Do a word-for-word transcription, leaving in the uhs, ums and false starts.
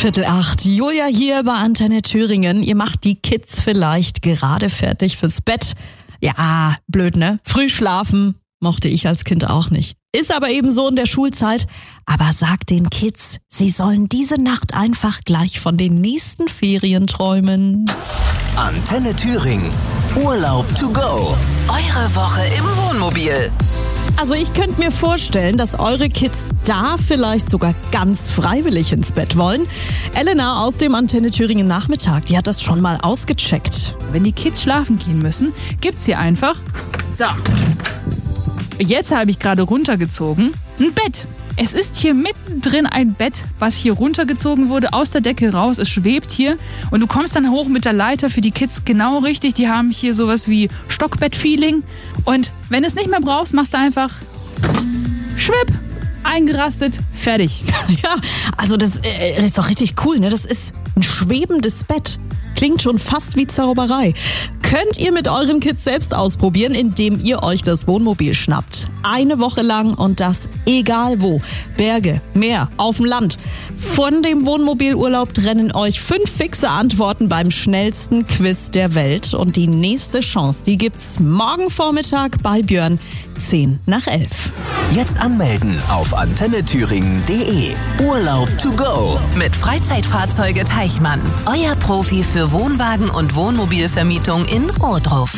Viertel acht. Julia hier bei Antenne Thüringen. Ihr macht die Kids vielleicht gerade fertig fürs Bett. Ja, blöd, ne? Früh schlafen mochte ich als Kind auch nicht. Ist aber eben so in der Schulzeit. Aber sagt den Kids, sie sollen diese Nacht einfach gleich von den nächsten Ferien träumen. Antenne Thüringen. Urlaub to go. Eure Woche im Wohnmobil. Also ich könnte mir vorstellen, dass eure Kids da vielleicht sogar ganz freiwillig ins Bett wollen. Elena aus dem Antenne Thüringen Nachmittag, die hat das schon mal ausgecheckt. Wenn die Kids schlafen gehen müssen, gibt's hier einfach, so, jetzt habe ich gerade runtergezogen, ein Bett. Es ist hier mittendrin ein Bett, was hier runtergezogen wurde, aus der Decke raus. Es schwebt hier und du kommst dann hoch mit der Leiter für die Kids genau richtig. Die haben hier sowas wie Stockbett-Feeling. Und wenn du es nicht mehr brauchst, machst du einfach schwipp, eingerastet, fertig. Ja, also das äh, ist doch richtig cool, ne? Das ist ein schwebendes Bett. Klingt schon fast wie Zauberei. Könnt ihr mit euren Kids selbst ausprobieren, indem ihr euch das Wohnmobil schnappt. Eine Woche lang und das egal wo. Berge, Meer, auf dem Land. Von dem Wohnmobilurlaub trennen euch fünf fixe Antworten beim schnellsten Quiz der Welt. Und die nächste Chance, die gibt's morgen Vormittag bei Björn, zehn nach elf. Jetzt anmelden auf antenne thüringen punkt de. Urlaub to go. Mit Freizeitfahrzeuge Teichmann. Euer Profi für Wohnwagen und Wohnmobilvermietung in Ohrdruf.